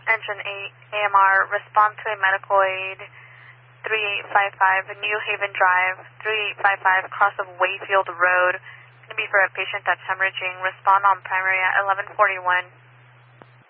Engine 8, AMR, respond to a medical aid, 3855, New Haven Drive, 3855, cross of Wayfield Road. It's going to be for a patient that's hemorrhaging. Respond on primary at 1141.